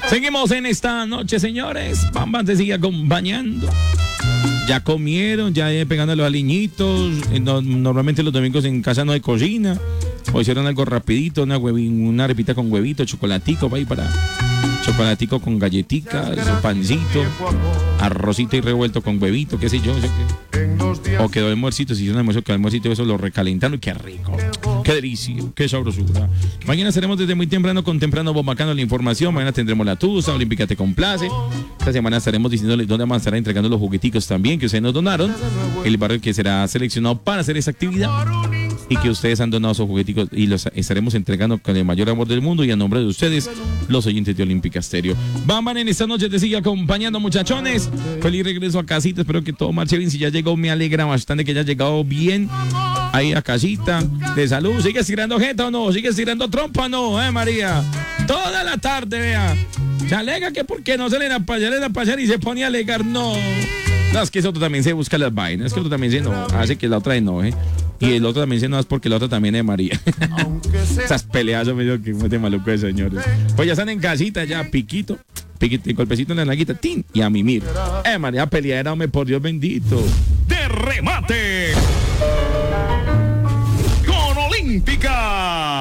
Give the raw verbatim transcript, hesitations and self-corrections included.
Seguimos en esta noche, señores. Bam te sigue acompañando. Ya comieron, ya pegando los aliñitos. No, normalmente los domingos en casa no hay cocina. O hicieron algo rapidito, una, huevi, una arepita con huevito, chocolatico, para, para chocolatico con galletitas, pancito, arrocito y revuelto con huevito, qué sé yo. O quedó almuercito, si hicieron almuerzo, quedó almuercito, eso lo recalentaron y qué rico. Qué delicia, qué sabrosura. Mañana estaremos desde muy temprano con Temprano Bombacano la información. Mañana tendremos la Tusa, Olímpica te complace. Esta semana estaremos diciéndoles dónde vamos a estar entregando los jugueticos también que ustedes nos donaron. El barrio que será seleccionado para hacer esa actividad. Y que ustedes han donado sus jugueticos y los estaremos entregando con el mayor amor del mundo y a nombre de ustedes, los oyentes de Olímpica Estéreo. Bam, en esta noche te sigue acompañando, muchachones. Feliz regreso a casita, espero que todo marche bien. Si ya llegó, me alegra bastante que haya llegado bien ahí a casita, de salud. ¿Sigue estirando jeta o no? ¿Sigue estirando trompa o no? ¿Eh, María? Toda la tarde, vea. Se alega que porque no se le da para allá, le da para allá y se pone a alegar. No. No, es que eso otro también se busca las vainas. Es que otro también se no, hace que la otra enoje. Y el otro también se no es porque el otro también es María. Esas peleas, me digo que mete maluco de señores. Pues ya están en casita, ya, piquito, piquito, golpecito en la naguita, tin, y a mimir. Eh, María, peleadera, hombre, por Dios bendito. De remate. Con Olímpica.